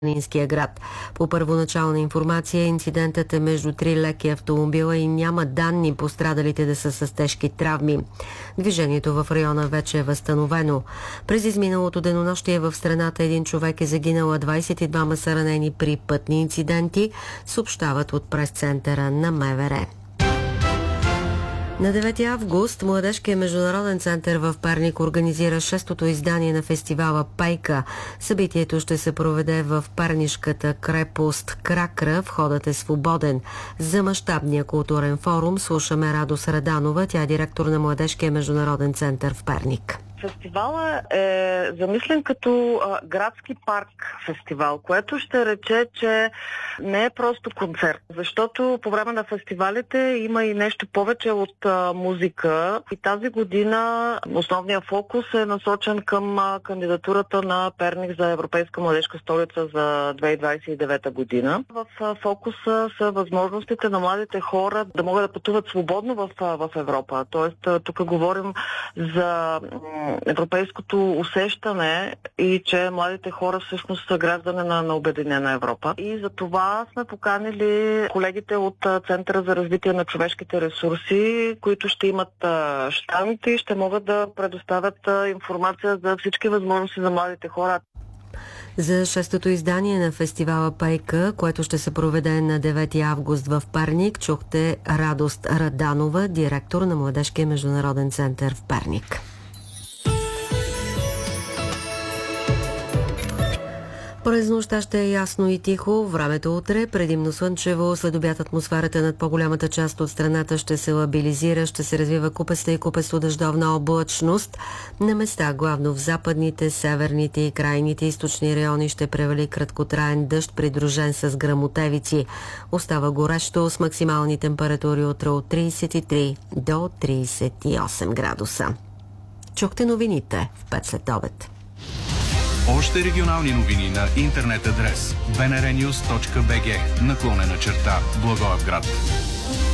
планинския град. По първоначална информация, инцидентът е между 3 леки автомобила и няма данни пострадалите да са с тежки травми. Движението в района вече е възстановено. През изминалото денонощие в страната един човек е загинал, а 22 са ранени при пътни инциденти, съобщават от прес-центъра на МВР. На 9 август Младежкият международен център в Перник организира 6-то издание на фестивала Пейка. Събитието ще се проведе в пернишката крепост Кракра. Входът е свободен. За мащабния културен форум слушаме Радост Раданова. Тя е директор на Младежкия международен център в Перник. Фестивала е замислен като градски парк фестивал, което ще рече, че не е просто концерт, защото по време на фестивалите има и нещо повече от музика. И тази година основният фокус е насочен към кандидатурата на Перник за Европейска младежка столица за 2029 година. В фокуса са възможностите на младите хора да могат да пътуват свободно в Европа. Тоест, тук говорим за европейското усещане и че младите хора всъщност са граждани на Обединена Европа. И за това сме поканили колегите от Центъра за развитие на човешките ресурси, които ще имат щанд и ще могат да предоставят информация за всички възможности за младите хора. За 6-то издание на фестивала Пейка, което ще се проведе на 9 август в Перник, чухте Радост Раданова, директор на Младежкия международен център в Перник. През нощта ще е ясно и тихо, времето утре предимно слънчево, след обяд атмосферата над по-голямата част от страната ще се лабилизира, ще се развива купеста и купесто-дъждовна облачност. На места, главно в западните, северните и крайните източни райони, ще превали краткотраен дъжд, придружен с гръмотевици. Остава горещо с максимални температури утре от 33 до 38 градуса. Чухте новините в 5 след обед. Още регионални новини на интернет адрес bnrnews.bg / Благоевград.